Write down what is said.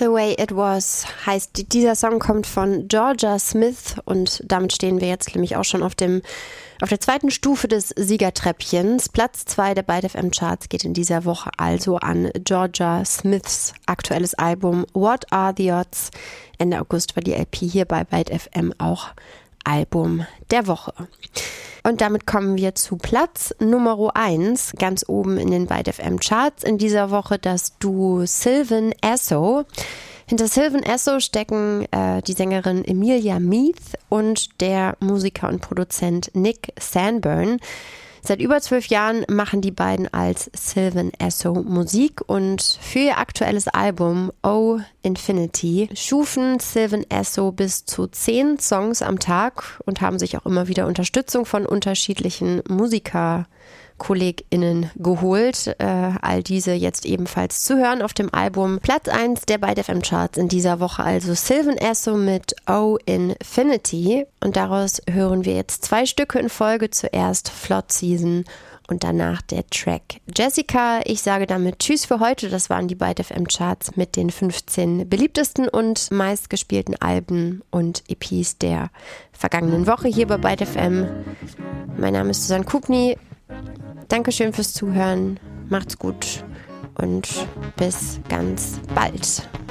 The Way It Was heißt, dieser Song kommt von Jorja Smith und damit stehen wir jetzt nämlich auch schon auf der zweiten Stufe des Siegertreppchens. Platz 2 der Byte FM Charts geht in dieser Woche also an Jorja Smiths aktuelles Album What Are the Odds? Ende August war die LP hier bei Byte FM auch Album der Woche. Und damit kommen wir zu Platz Nummer 1, ganz oben in den Byte FM Charts in dieser Woche, das Duo Sylvan Esso. Hinter Sylvan Esso stecken die Sängerin Emilia Meath und der Musiker und Produzent Nick Sanborn. Seit über 12 Jahren machen die beiden als Sylvan Esso Musik und für ihr aktuelles Album Oh Infinity schufen Sylvan Esso bis zu 10 Songs am Tag und haben sich auch immer wieder Unterstützung von unterschiedlichen KollegInnen geholt. All diese jetzt ebenfalls zu hören auf dem Album. Platz 1 der Byte FM Charts in dieser Woche also Sylvan Esso mit Oh Infinity. Und daraus hören wir jetzt 2 Stücke in Folge. Zuerst Flood Season und danach der Track Jessica. Ich sage damit Tschüss für heute. Das waren die Byte FM Charts mit den 15 beliebtesten und meistgespielten Alben und EPs der vergangenen Woche hier bei Byte FM. Mein Name ist Susanne Kubni. Dankeschön fürs Zuhören, macht's gut und bis ganz bald.